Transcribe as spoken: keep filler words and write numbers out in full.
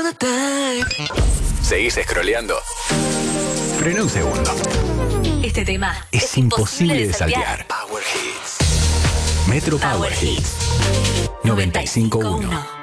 ¿Seguís scrolleando? Frena un segundo. Este tema Es, es imposible imposible de de saltear. saltear. Power Hits. Metro Power, Power Hits. noventa y cinco punto uno.